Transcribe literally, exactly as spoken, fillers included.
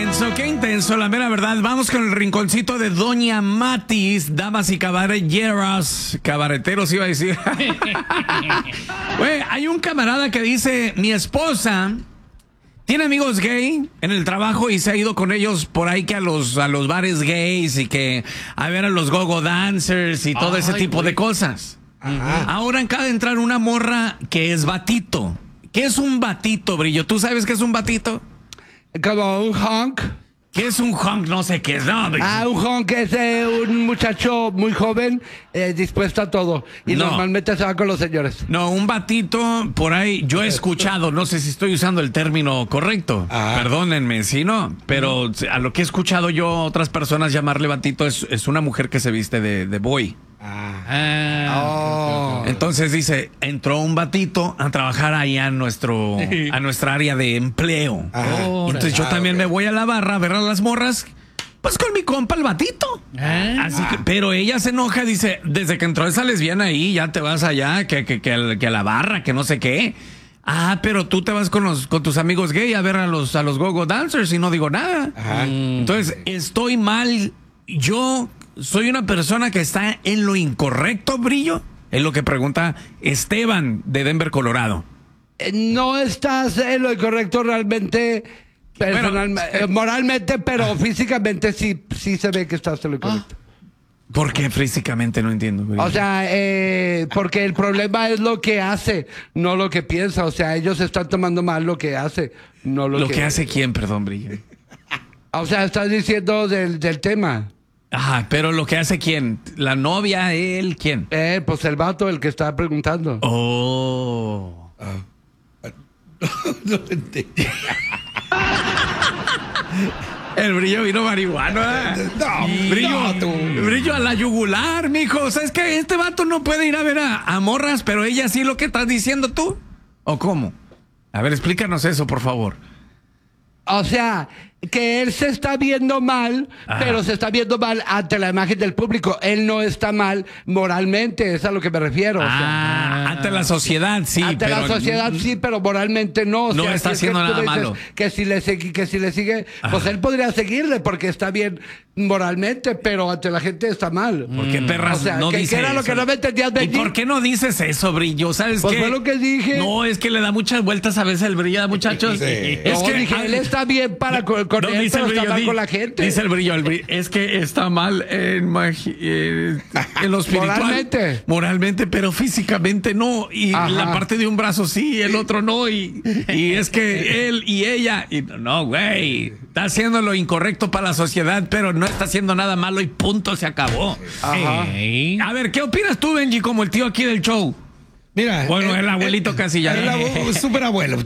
intenso, qué intenso, la mera verdad. Vamos con el rinconcito de Doña Matis, damas y caballeros, cabareteros iba a decir. Güey, hay un camarada que dice, mi esposa tiene amigos gay en el trabajo y se ha ido con ellos por ahí que a los, a los bares gays y que a ver a los go-go dancers y todo Ay, ese tipo güey. de cosas. Ajá. Ahora acaba de entrar una morra que es batito. ¿Qué es un batito, Brillo? ¿Tú sabes qué es un batito? Como un honk. ¿Qué es un honk? No sé qué es, no. Ah, un honk es eh, un muchacho muy joven, eh, dispuesto a todo. Y no. normalmente se va con los señores. No, un batito, por ahí, yo he escuchado, no sé si estoy usando el término correcto. Ah. Perdónenme, si no, pero a lo que he escuchado yo, otras personas llamarle batito es, es una mujer que se viste de, de boy. Ah. ah oh. Entonces dice, entró un batito a trabajar ahí a nuestro a nuestra área de empleo. Oh, Entonces yo ah, también okay. me voy a la barra a ver a las morras, pues con mi compa el batito. Ah. Así que, pero ella se enoja, dice, desde que entró esa lesbiana ahí, ya te vas allá, que, que, que, que a la barra, que no sé qué. Ah, pero tú te vas con los con tus amigos gay a ver a los a los go-go dancers y no digo nada. Ajá. Entonces, estoy mal. Yo soy una persona que está en lo incorrecto, Brillo. Es lo que pregunta Esteban de Denver, Colorado. No estás en lo incorrecto realmente, personalmente, pero, eh, moralmente, pero ah. físicamente sí, sí se ve que estás en lo incorrecto. Ah. ¿Por qué físicamente? No entiendo. Brillo. O sea, eh, porque el problema es lo que hace, no lo que piensa. O sea, ellos están tomando mal lo que hace, no lo, ¿Lo que... que hace quién, perdón, Brillo? O sea, estás diciendo del, del tema. Ajá, pero lo que hace quién, la novia, él, ¿quién? Eh, pues el vato, el que está preguntando. Oh. Uh, no entendí. El Brillo vino marihuano, ¿eh? No, brillo, no, brillo a la yugular, mijo. O sea, es que este vato no puede ir a ver a, a morras, pero ella sí, lo que estás diciendo tú. ¿O cómo? A ver, explícanos eso, por favor. O sea, que él se está viendo mal, Ajá. pero se está viendo mal ante la imagen del público. Él no está mal moralmente, es a lo que me refiero. Ah, o sea, ante la sociedad, sí. Ante pero la sociedad, sí, pero moralmente no. O no sea, está haciendo nada malo. Que si le, que si le sigue, Ajá. pues él podría seguirle porque está bien moralmente, pero ante la gente está mal. ¿Por qué, perras, o sea, no que, dice que era eso? lo que no me entendías de ¿Y por qué no dices eso, Brillo? ¿Sabes pues qué? fue lo que dije. No, es que le da muchas vueltas a veces el Brillo, muchachos. Sí. Es no, que dije, él está bien para con, con no, él, dice pero el brillo, está mal di, con la gente. Dice el Brillo, el Brillo, es que está mal en, eh, en lo espiritual. Moralmente. Moralmente, pero físicamente no. Y Ajá. la parte de un brazo sí, el otro no. Y, y es que él y ella. Y no, güey. Está haciendo lo incorrecto para la sociedad, pero no está haciendo nada malo y punto, se acabó. Ajá. Hey. A ver, ¿qué opinas tú, Benji, como el tío aquí del show? Mira. Bueno, el, el abuelito el, casi ya. El, el super abuelo.